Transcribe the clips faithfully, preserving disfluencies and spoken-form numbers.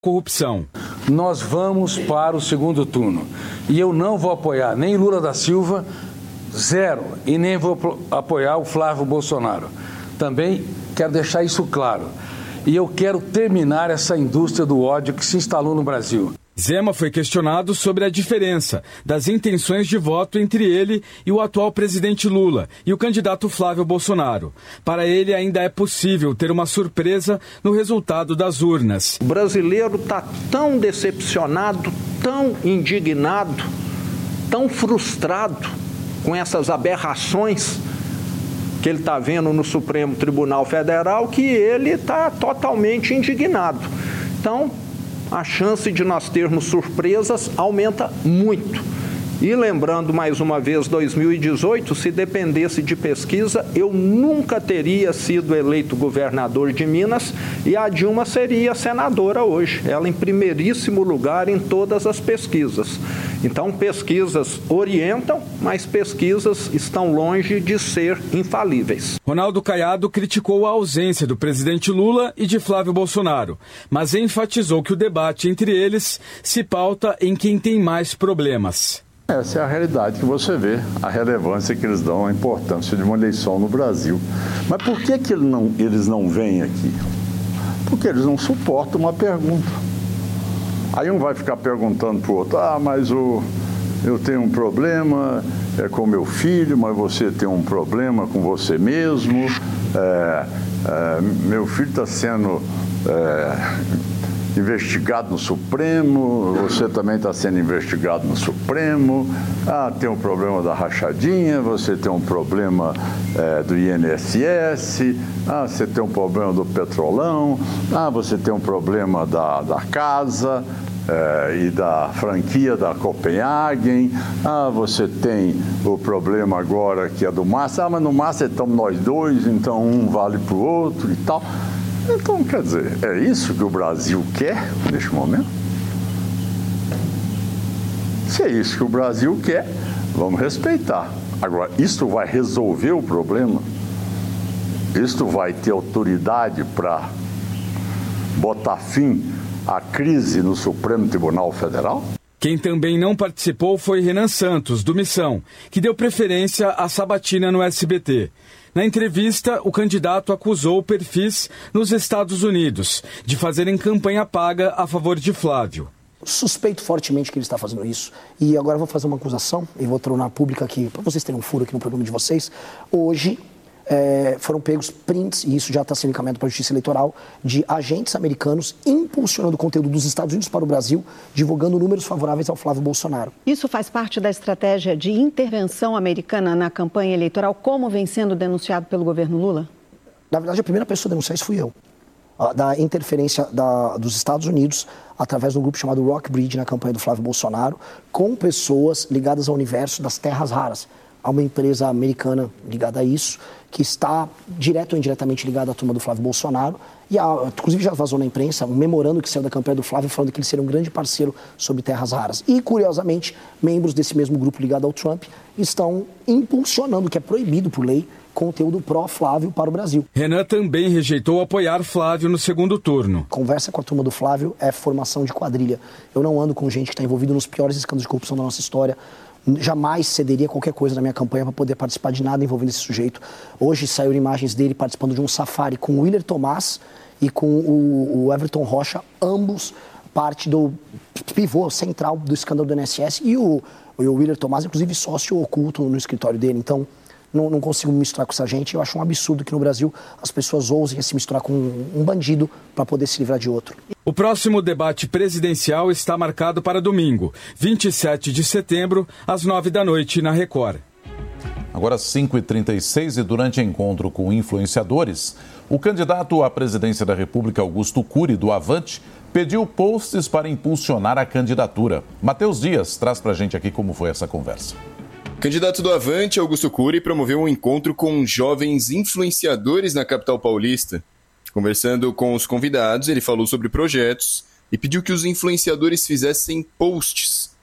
corrupção. Nós vamos para o segundo turno e eu não vou apoiar nem Lula da Silva, zero, e nem vou apoiar o Flávio Bolsonaro. Também quero deixar isso claro. E eu quero terminar essa indústria do ódio que se instalou no Brasil. Zema foi questionado sobre a diferença das intenções de voto entre ele e o atual presidente Lula e o candidato Flávio Bolsonaro. Para ele, ainda é possível ter uma surpresa no resultado das urnas. O brasileiro está tão decepcionado, tão indignado, tão frustrado com essas aberrações que ele está vendo no Supremo Tribunal Federal, que ele está totalmente indignado. Então, a chance de nós termos surpresas aumenta muito. E lembrando mais uma vez, dois mil e dezoito, se dependesse de pesquisa, eu nunca teria sido eleito governador de Minas e a Dilma seria senadora hoje. Ela em primeiríssimo lugar em todas as pesquisas. Então, pesquisas orientam, mas pesquisas estão longe de ser infalíveis. Ronaldo Caiado criticou a ausência do presidente Lula e de Flávio Bolsonaro, mas enfatizou que o debate entre eles se pauta em quem tem mais problemas. Essa é a realidade que você vê, a relevância que eles dão, a importância de uma eleição no Brasil. Mas por que, que ele não, eles não vêm aqui? Porque eles não suportam uma pergunta. Aí um vai ficar perguntando para o outro, ah, mas o, eu tenho um problema é, com meu filho, mas você tem um problema com você mesmo, é, é, meu filho está sendo é, investigado no Supremo, você também está sendo investigado no Supremo, ah, tem um problema da rachadinha, você tem um problema é, do I N S S, ah, você tem um problema do Petrolão, ah, você tem um problema da, da casa é, e da franquia da Copenhagen, ah, você tem o problema agora que é do Massa, ah, mas no Massa estamos nós dois, então um vale para o outro e tal. Então, quer dizer, é isso que o Brasil quer neste momento? Se é isso que o Brasil quer, vamos respeitar. Agora, isto vai resolver o problema? Isto vai ter autoridade para botar fim à crise no Supremo Tribunal Federal? Quem também não participou foi Renan Santos, do Missão, que deu preferência à sabatina no S B T. Na entrevista, o candidato acusou perfis nos Estados Unidos de fazerem campanha paga a favor de Flávio. Suspeito fortemente que ele está fazendo isso. E agora eu vou fazer uma acusação e vou tornar pública aqui, para vocês terem um furo aqui no programa de vocês. Hoje é, foram pegos prints, e isso já está sendo encaminhado para a Justiça Eleitoral, de agentes americanos impulsionando conteúdo dos Estados Unidos para o Brasil, divulgando números favoráveis ao Flávio Bolsonaro. Isso faz parte da estratégia de intervenção americana na campanha eleitoral, como vem sendo denunciado pelo governo Lula? Na verdade, a primeira pessoa a denunciar isso fui eu. Da interferência da, dos Estados Unidos através de um grupo chamado Rockbridge na campanha do Flávio Bolsonaro, com pessoas ligadas ao universo das terras raras. Há uma empresa americana ligada a isso, que está direto ou indiretamente ligada à turma do Flávio Bolsonaro. E, há, inclusive, já vazou na imprensa um memorando que saiu da campanha do Flávio falando que ele seria um grande parceiro sobre terras raras. E, curiosamente, membros desse mesmo grupo ligado ao Trump estão impulsionando, que é proibido por lei, conteúdo pró-Flávio para o Brasil. Renan também rejeitou apoiar Flávio no segundo turno. Conversa com a turma do Flávio é formação de quadrilha. Eu não ando com gente que está envolvida nos piores escândalos de corrupção da nossa história. Jamais cederia qualquer coisa na minha campanha para poder participar de nada envolvendo esse sujeito. Hoje saíram imagens dele participando de um safari com o Willer Tomás e com o, o Everton Rocha, ambos parte do pivô central do escândalo do I N S S, e o, o Willer Tomás, inclusive, sócio oculto no escritório dele. Então, não, não consigo me misturar com essa gente. Eu acho um absurdo que no Brasil as pessoas ousem se misturar com um, um bandido para poder se livrar de outro. O próximo debate presidencial está marcado para domingo, vinte e sete de setembro, às nove da noite, na Record. Agora cinco e trinta e seis, e durante encontro com influenciadores, o candidato à presidência da República, Augusto Cury, do Avante, pediu posts para impulsionar a candidatura. Matheus Dias traz para a gente aqui como foi essa conversa. Candidato do Avante, Augusto Cury, promoveu um encontro com jovens influenciadores na capital paulista. Conversando com os convidados, ele falou sobre projetos e pediu que os influenciadores fizessem posts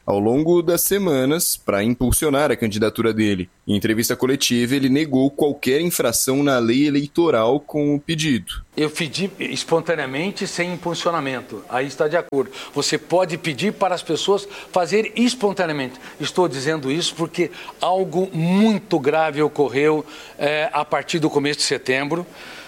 ao longo das semanas para impulsionar a candidatura dele. Em entrevista coletiva, ele negou qualquer infração na lei eleitoral com o pedido. Eu pedi espontaneamente, sem impulsionamento. Aí está de acordo. Você pode pedir para as pessoas fazer espontaneamente. Estou dizendo isso porque algo muito grave ocorreu é, a partir do começo de setembro.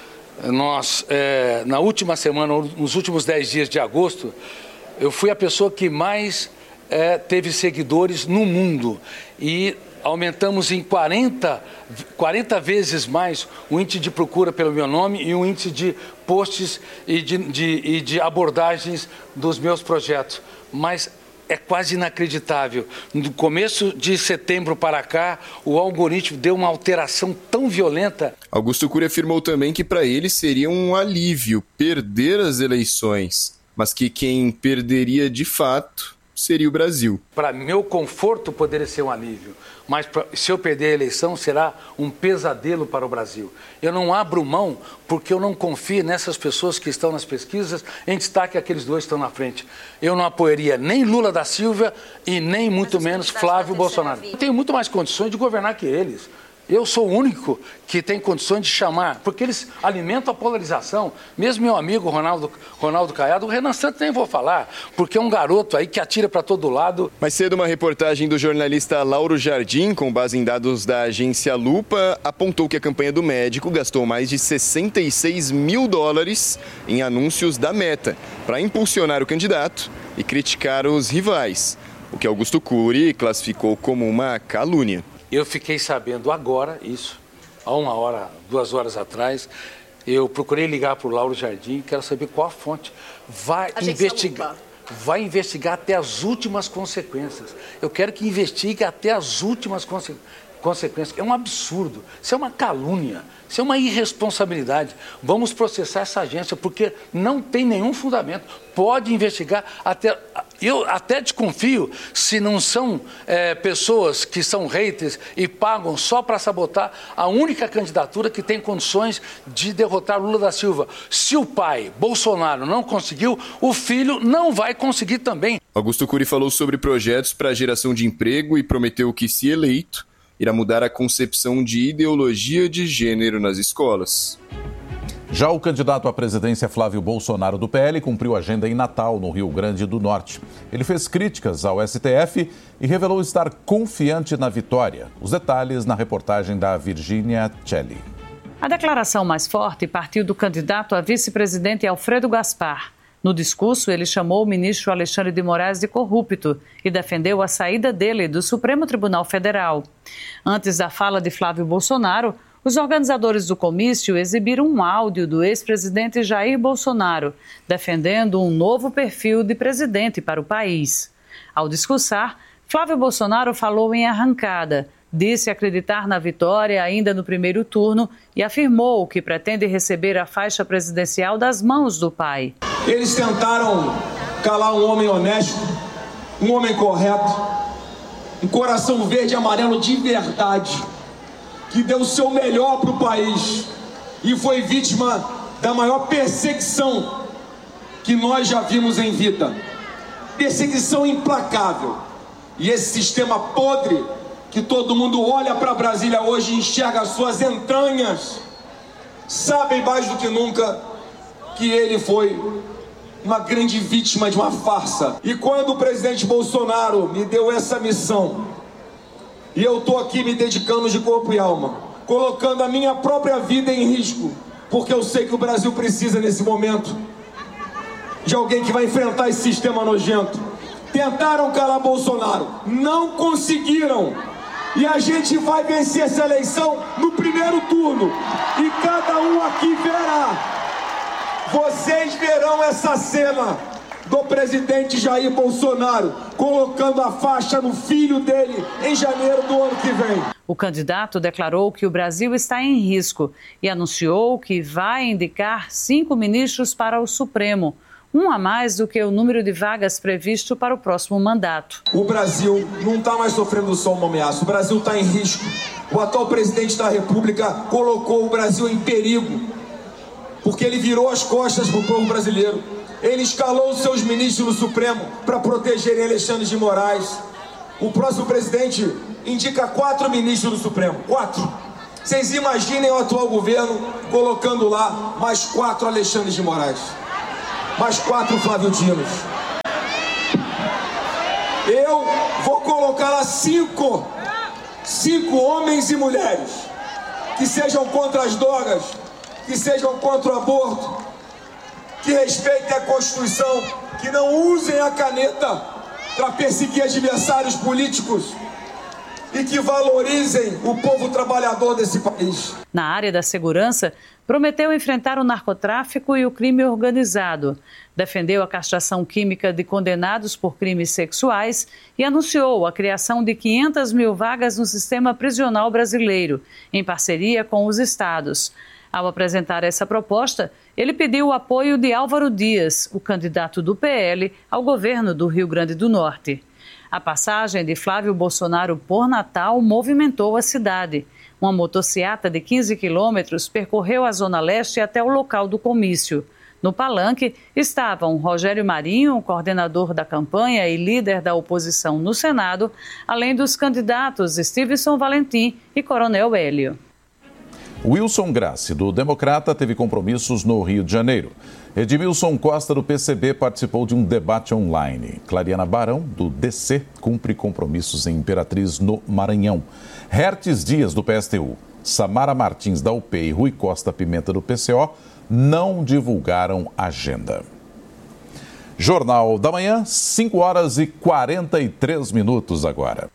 Nós, é, na última semana, nos últimos dez dias de agosto, eu fui a pessoa que mais é, teve seguidores no mundo e aumentamos em quarenta, quarenta vezes mais o índice de procura pelo meu nome e o índice de posts e de, de, e de abordagens dos meus projetos. Mas é quase inacreditável. No começo de setembro para cá, o algoritmo deu uma alteração tão violenta. Augusto Cury afirmou também que para ele seria um alívio perder as eleições, mas que quem perderia de fato seria o Brasil. Para meu conforto poderia ser um alívio, mas pra, se eu perder a eleição será um pesadelo para o Brasil. Eu não abro mão porque eu não confio nessas pessoas que estão nas pesquisas, em destaque aqueles dois que estão na frente. Eu não apoiaria nem Lula da Silva e nem muito menos Flávio Bolsonaro. Eu tenho muito mais condições de governar que eles. Eu sou o único que tem condições de chamar, porque eles alimentam a polarização. Mesmo meu amigo Ronaldo, Ronaldo Caiado, o Renan Santos nem vou falar, porque é um garoto aí que atira para todo lado. Mais cedo, uma reportagem do jornalista Lauro Jardim, com base em dados da agência Lupa, apontou que a campanha do médico gastou mais de sessenta e seis mil dólares em anúncios da Meta, para impulsionar o candidato e criticar os rivais, o que Augusto Cury classificou como uma calúnia. Eu fiquei sabendo agora isso, há uma hora, duas horas atrás. Eu procurei ligar para o Lauro Jardim, quero saber qual a fonte. Vai investigar, vai investigar até as últimas consequências. Eu quero que investigue até as últimas conse consequências. É um absurdo, isso é uma calúnia, isso é uma irresponsabilidade. Vamos processar essa agência porque não tem nenhum fundamento. Pode investigar até... Eu até desconfio se não são é, pessoas que são haters e pagam só para sabotar a única candidatura que tem condições de derrotar Lula da Silva. Se o pai, Bolsonaro, não conseguiu, o filho não vai conseguir também. Augusto Cury falou sobre projetos para a geração de emprego e prometeu que, se eleito, irá mudar a concepção de ideologia de gênero nas escolas. Já o candidato à presidência Flávio Bolsonaro do P L cumpriu agenda em Natal, no Rio Grande do Norte. Ele fez críticas ao S T F e revelou estar confiante na vitória. Os detalhes na reportagem da Virgínia Celli. A declaração mais forte partiu do candidato a vice-presidente Alfredo Gaspar. No discurso, ele chamou o ministro Alexandre de Moraes de corrupto e defendeu a saída dele do Supremo Tribunal Federal. Antes da fala de Flávio Bolsonaro, os organizadores do comício exibiram um áudio do ex-presidente Jair Bolsonaro, defendendo um novo perfil de presidente para o país. Ao discursar, Flávio Bolsonaro falou em arrancada, disse acreditar na vitória ainda no primeiro turno e afirmou que pretende receber a faixa presidencial das mãos do pai. Eles tentaram calar um homem honesto, um homem correto, um coração verde e amarelo de verdade, que deu o seu melhor para o país e foi vítima da maior perseguição que nós já vimos em vida. Perseguição implacável. E esse sistema podre, que todo mundo olha para Brasília hoje e enxerga as suas entranhas, sabem mais do que nunca que ele foi uma grande vítima de uma farsa. E quando o presidente Bolsonaro me deu essa missão, e eu estou aqui me dedicando de corpo e alma, colocando a minha própria vida em risco, porque eu sei que o Brasil precisa nesse momento de alguém que vai enfrentar esse sistema nojento. Tentaram calar Bolsonaro, não conseguiram. E a gente vai vencer essa eleição no primeiro turno. E cada um aqui verá. Vocês verão essa cena do presidente Jair Bolsonaro colocando a faixa no filho dele em janeiro do ano que vem. O candidato declarou que o Brasil está em risco e anunciou que vai indicar cinco ministros para o Supremo, um a mais do que o número de vagas previsto para o próximo mandato. O Brasil não está mais sofrendo só uma ameaça, o Brasil está em risco. O atual presidente da República colocou o Brasil em perigo, porque ele virou as costas para o povo brasileiro. Ele escalou os seus ministros no Supremo para protegerem Alexandre de Moraes. O próximo presidente indica quatro ministros do Supremo. Quatro. Vocês imaginem o atual governo colocando lá mais quatro Alexandre de Moraes. Mais quatro Flávio Dinos. Eu vou colocar lá cinco. Cinco homens e mulheres que sejam contra as drogas, que sejam contra o aborto, que respeitem a Constituição, que não usem a caneta para perseguir adversários políticos e que valorizem o povo trabalhador desse país. Na área da segurança, prometeu enfrentar o narcotráfico e o crime organizado. Defendeu a castração química de condenados por crimes sexuais e anunciou a criação de quinhentas mil vagas no sistema prisional brasileiro, em parceria com os estados. Ao apresentar essa proposta, ele pediu o apoio de Álvaro Dias, o candidato do P L ao governo do Rio Grande do Norte. A passagem de Flávio Bolsonaro por Natal movimentou a cidade. Uma motociata de quinze quilômetros percorreu a Zona Leste até o local do comício. No palanque estavam Rogério Marinho, coordenador da campanha e líder da oposição no Senado, além dos candidatos Stevenson Valentim e Coronel Hélio. Wilson Grassi, do Democrata, teve compromissos no Rio de Janeiro. Edmilson Costa, do P C B, participou de um debate online. Clariana Barão, do D C, cumpre compromissos em Imperatriz, no Maranhão. Hertes Dias, do P S T U, Samara Martins, da U P e Rui Costa Pimenta, do P C O, não divulgaram agenda. Jornal da Manhã, cinco horas e quarenta e três minutos agora.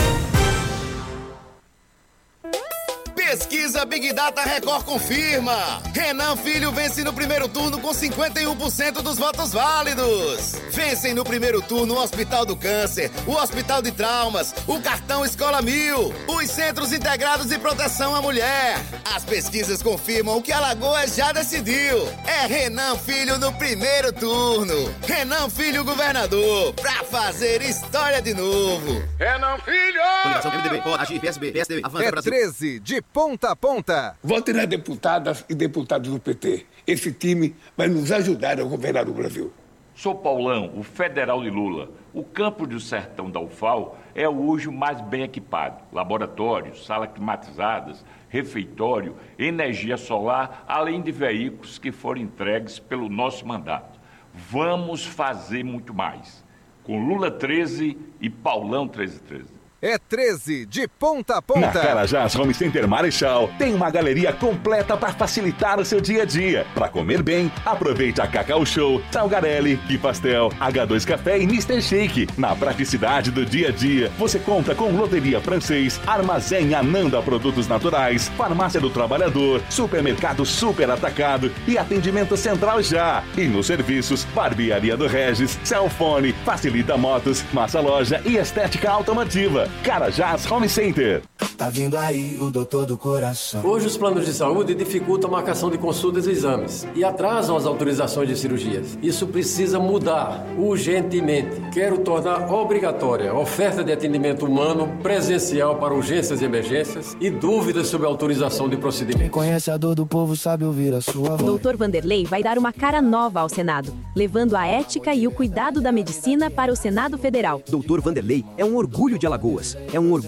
Pesquisa Big Data Record confirma. Renan Filho vence no primeiro turno com cinquenta e um por cento dos votos válidos. Vencem no primeiro turno o Hospital do Câncer, o Hospital de Traumas, o Cartão Escola Mil, os Centros Integrados de Proteção à Mulher. As pesquisas confirmam o que Alagoas já decidiu. É Renan Filho no primeiro turno. Renan Filho governador, pra fazer história de novo. Renan Filho! Coligação M D B, Agir, P S B, P S D B, Avança Brasil. É treze de ponta a ponta. Vote nas deputadas e deputados do P T. Esse time vai nos ajudar a governar o Brasil. Sou Paulão, o federal de Lula. O campo do sertão da U F A L é hoje o mais bem equipado. Laboratórios, salas climatizadas, refeitório, energia solar, além de veículos que foram entregues pelo nosso mandato. Vamos fazer muito mais. Com Lula treze e Paulão treze treze. É treze de ponta a ponta. Na Carajás Home Center Marechal tem uma galeria completa para facilitar o seu dia a dia. Para comer bem, aproveite a Cacau Show, Salgarelli, Que Pastel, H dois Café e mister Shake. Na praticidade do dia a dia, você conta com Loteria Francês, Armazém Ananda Produtos Naturais, Farmácia do Trabalhador, Supermercado Super Atacado e Atendimento Central Já. E nos serviços, Barbearia do Regis, Cellfone, Facilita Motos, Massa Loja e Estética Automotiva. Carajás Home Center. Tá vindo aí o doutor do coração. Hoje os planos de saúde dificultam a marcação de consultas e exames e atrasam as autorizações de cirurgias. Isso precisa mudar urgentemente. Quero tornar obrigatória a oferta de atendimento humano presencial para urgências e emergências e dúvidas sobre a autorização de procedimentos. Quem conhece a dor do povo sabe ouvir a sua voz. doutor Vanderlei vai dar uma cara nova ao Senado, levando a ética e o cuidado da medicina para o Senado Federal. doutor Vanderlei é um orgulho de Alagoas. É um orgulho